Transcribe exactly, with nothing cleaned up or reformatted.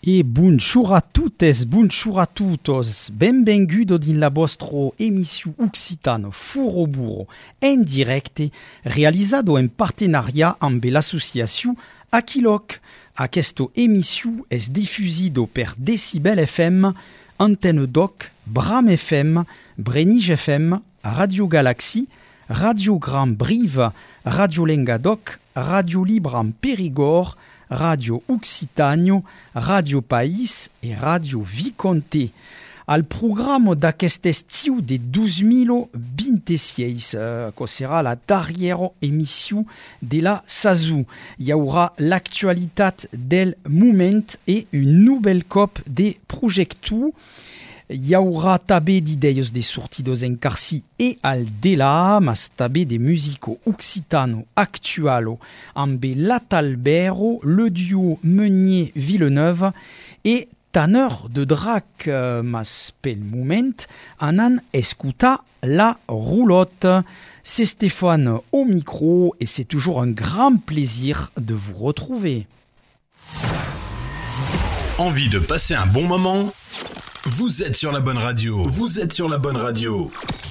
E bonjour a tuttes, bonjour a tutos, benvengudo din la vostro emissio occitano Furo Burro en directe, realizado en partenariat amb l'associació Aquiloc. Aquesto emissio es difusido per Decibel F M, Antenne Doc, Bram F M, Brenige F M, Radio Galaxy, Radio Grand Brive, Radio Lengadoc, Radio Libre en Périgord, Radio Occitano, Radio País e Radio Viconte. Al programma d'aquest estiu de dos mil vingt-sis, eh, que serà la darrera emissió de la saison. Hi haurà l'actualitat del moment e un nouvel cop de projecte. Hi haurà també d'idees de sortidos en carcí e al delà, mas també de musico occitano actualo amb l'Atalbero, le duo Meunier-Villeneuve e Tanner de Drac, mas pel moment anan escutar la roulotte. C'est Stéphane au micro et c'est toujours un grand plaisir de vous retrouver. Envie de passer un bon moment ? Vous êtes sur la bonne radio. Vous êtes sur la bonne radio.